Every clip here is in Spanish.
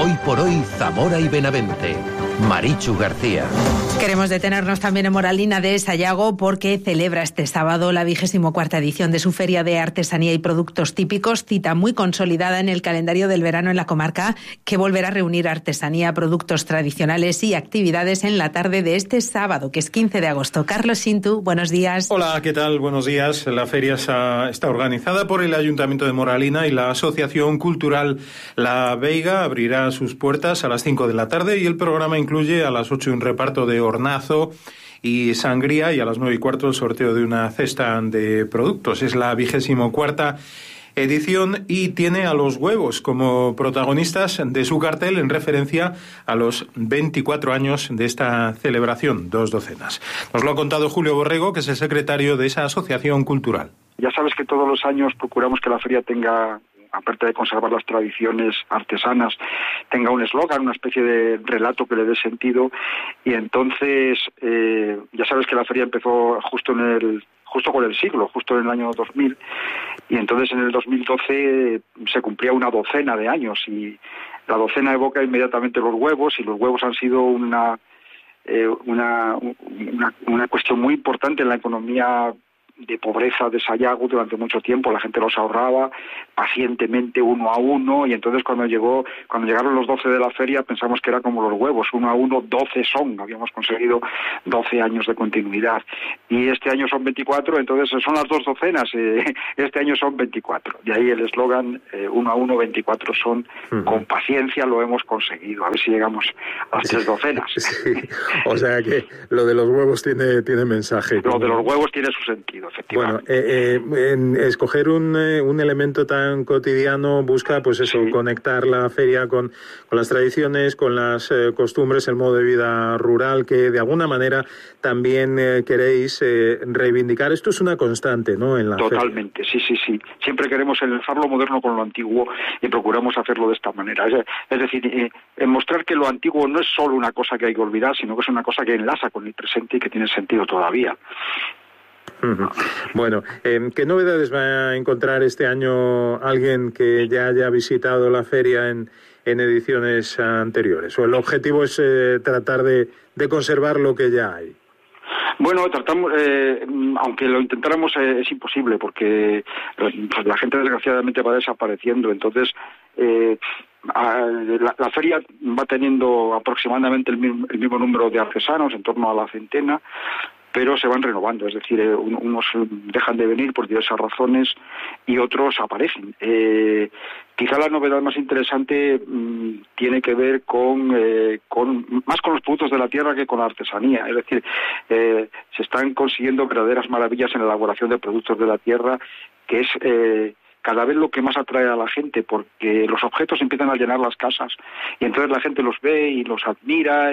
Hoy por hoy, Zamora y Benavente. Marichu García. Queremos detenernos también en Moralina de Sayago porque celebra este sábado la 24ª edición de su Feria de Artesanía y Productos Típicos, cita muy consolidada en el calendario del verano en la comarca, que volverá a reunir artesanía, productos tradicionales y actividades en la tarde de este sábado, que es 15 de agosto. Carlos Sintu, buenos días. Hola, ¿qué tal? Buenos días. La feria está organizada por el Ayuntamiento de Moralina y la Asociación Cultural La Veiga. Abrirá sus puertas a las 5 de la tarde y el programa incluye a las 8 un reparto de hornazo y sangría y a las 9:15 el sorteo de una cesta de productos. Es la 24ª edición y tiene a los huevos como protagonistas de su cartel en referencia a los 24 años de esta celebración, 2 docenas. Nos lo ha contado Julio Borrego, que es el secretario de esa asociación cultural. Ya sabes que todos los años procuramos que la feria tenga, aparte de conservar las tradiciones artesanas, tenga un eslogan, una especie de relato que le dé sentido. Y entonces, ya sabes que la feria empezó justo con el siglo, justo en el año 2000, y entonces en el 2012 se cumplía una docena de años, y la docena evoca inmediatamente los huevos, y los huevos han sido una cuestión muy importante en la economía de pobreza de Sayago durante mucho tiempo. La gente los ahorraba pacientemente uno a uno, y entonces cuando llegaron los 12 de la feria pensamos que era como los huevos, uno a uno 12 son, habíamos conseguido 12 años de continuidad, y este año son 24, entonces son las 2 docenas, este año son 24, de ahí el eslogan uno a uno 24 son. Con paciencia lo hemos conseguido, a ver si llegamos a las 3 docenas. Sí. O sea que lo de los huevos tiene mensaje. Lo de los huevos tiene su sentido. Bueno, en escoger un elemento tan cotidiano busca, pues eso, sí, conectar la feria con las tradiciones, con las costumbres, el modo de vida rural, que de alguna manera también queréis reivindicar. Esto es una constante, ¿no?, en la Totalmente, feria. Sí. Siempre queremos enlazar lo moderno con lo antiguo y procuramos hacerlo de esta manera. Es decir, mostrar que lo antiguo no es solo una cosa que hay que olvidar, sino que es una cosa que enlaza con el presente y que tiene sentido todavía. Bueno, ¿qué novedades va a encontrar este año alguien que ya haya visitado la feria en ediciones anteriores? ¿O el objetivo es tratar de conservar lo que ya hay? Bueno, tratamos, aunque lo intentáramos es imposible, porque la gente desgraciadamente va desapareciendo. Entonces, la feria va teniendo aproximadamente el mismo número de artesanos, en torno a la centena, pero se van renovando, es decir, unos dejan de venir por diversas razones y otros aparecen. Quizá la novedad más interesante tiene que ver más con los productos de la tierra que con la artesanía, es decir, se están consiguiendo verdaderas maravillas en la elaboración de productos de la tierra, que es cada vez lo que más atrae a la gente, porque los objetos empiezan a llenar las casas y entonces la gente los ve y los admira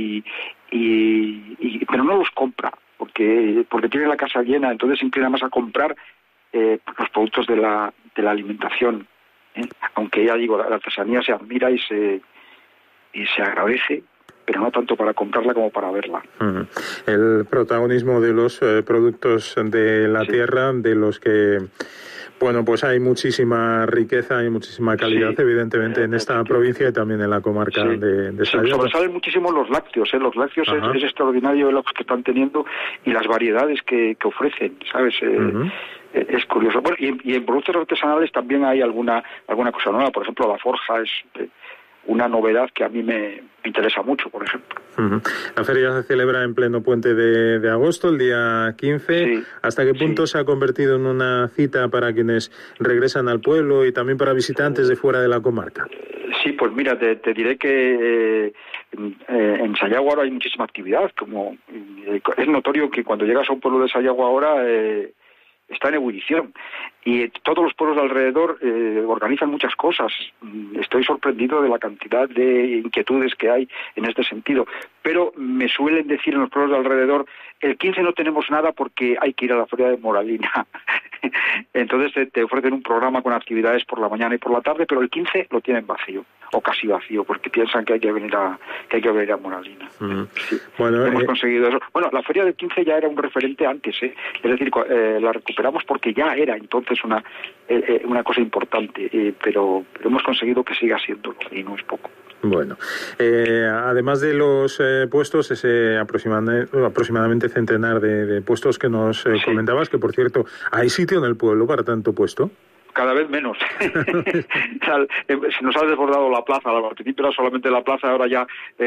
pero no los compra porque tiene la casa llena, entonces se inclina más a comprar los productos de la alimentación, aunque ya digo, la artesanía se admira y se agradece, pero no tanto para comprarla como para verla. El protagonismo de los productos de la tierra, de los que, bueno, pues hay muchísima riqueza y muchísima calidad, evidentemente, en esta provincia y también en la comarca de Sayago. Sobresalen muchísimo los lácteos, Los lácteos es extraordinario lo que están teniendo y las variedades que ofrecen, ¿sabes? Es curioso. Bueno, y en productos artesanales también hay alguna cosa nueva. Por ejemplo, la forja es una novedad que a mí me interesa mucho, por ejemplo. La feria se celebra en pleno puente de agosto, el día 15. Sí, ¿hasta qué punto se ha convertido en una cita para quienes regresan al pueblo y también para visitantes de fuera de la comarca? Sí, pues mira, te diré que en Sayago ahora hay muchísima actividad. Como es notorio que cuando llegas a un pueblo de Sayago ahora está en ebullición, y todos los pueblos de alrededor organizan muchas cosas. Estoy sorprendido de la cantidad de inquietudes que hay en este sentido, pero me suelen decir en los pueblos de alrededor, el 15 no tenemos nada porque hay que ir a la feria de Moralina. Entonces te ofrecen un programa con actividades por la mañana y por la tarde, pero el 15 lo tienen vacío, o casi vacío, porque piensan que hay que venir a Moralina. Sí. Bueno, hemos conseguido eso. Bueno, la feria del 15 ya era un referente antes, es decir, la recuperamos porque ya era entonces una cosa importante, pero hemos conseguido que siga siéndolo, y no es poco. Bueno, además de los puestos, ese aproximadamente centenar de puestos que nos comentabas, que por cierto, ¿hay sitio en el pueblo para tanto puesto? Cada vez menos. Se nos ha desbordado la plaza. Al principio era solamente la plaza, ahora ya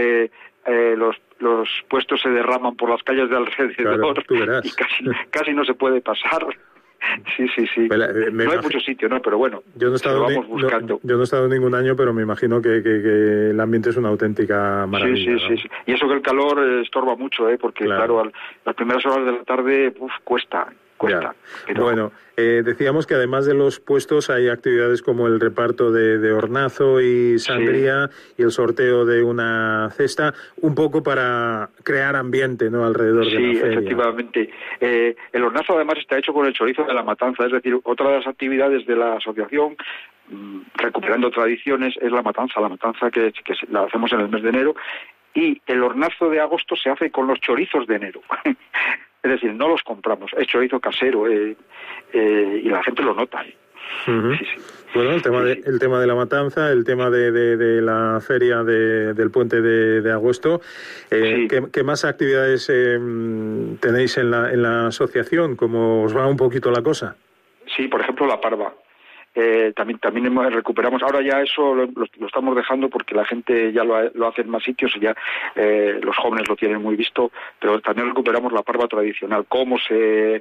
los puestos se derraman por las calles de alrededor. Claro, y casi no se puede pasar. Sí. No hay mucho sitio, ¿no? Pero bueno, yo no he estado vamos buscando. Yo no he estado ningún año, pero me imagino que el ambiente es una auténtica maravilla. Sí. Y eso que el calor estorba mucho, porque claro, las primeras horas de la tarde cuesta. Pero... Bueno, decíamos que además de los puestos hay actividades como el reparto de hornazo y sangría y el sorteo de una cesta, un poco para crear ambiente, ¿no?, alrededor de la feria. Sí, efectivamente. El hornazo además está hecho con el chorizo de la matanza, es decir, otra de las actividades de la asociación, recuperando tradiciones, es la matanza que la hacemos en el mes de enero, y el hornazo de agosto se hace con los chorizos de enero. Es decir, no los compramos, es chorizo casero, y la gente lo nota. Uh-huh. Sí. Bueno, el tema de la matanza, el tema de la feria del puente de agosto. ¿Qué más actividades tenéis en la asociación? ¿Cómo os va un poquito la cosa? Sí, por ejemplo, la parva. También recuperamos, ahora ya eso lo estamos dejando porque la gente ya lo hace en más sitios y ya los jóvenes lo tienen muy visto, pero también recuperamos la parva tradicional, cómo se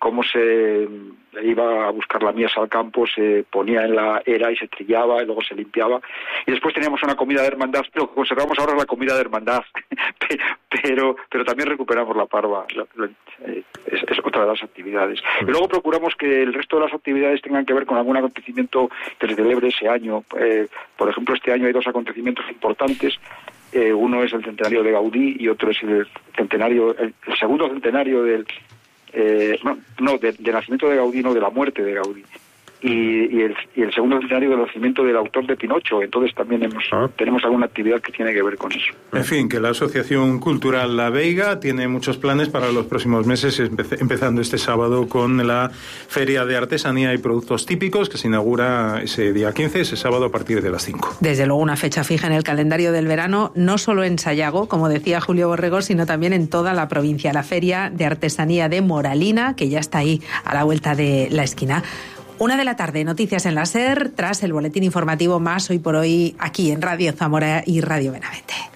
iba a buscar la mies al campo, se ponía en la era y se trillaba y luego se limpiaba, y después teníamos una comida de hermandad. Lo que conservamos ahora es la comida de hermandad, pero también recuperamos la parva. Es otra de las actividades. Y luego procuramos que el resto de las actividades tengan que ver con algún acontecimiento que se celebre ese año. Por ejemplo, este año hay dos acontecimientos importantes. Uno es el centenario de Gaudí y otro es el segundo centenario del nacimiento de Gaudí, no, de la muerte de Gaudí. Y el segundo centenario del nacimiento del autor de Pinocho. Entonces también tenemos alguna actividad que tiene que ver con eso. En fin, que la Asociación Cultural La Veiga tiene muchos planes para los próximos meses, empezando este sábado con la Feria de Artesanía y Productos Típicos, que se inaugura ese día 15, ese sábado a partir de las 5. Desde luego una fecha fija en el calendario del verano, no solo en Sayago, como decía Julio Borrego, sino también en toda la provincia. La Feria de Artesanía de Moralina, que ya está ahí a la vuelta de la esquina. 1:00 p.m, noticias en la SER, tras el boletín informativo Más Hoy por Hoy, aquí en Radio Zamora y Radio Benavente.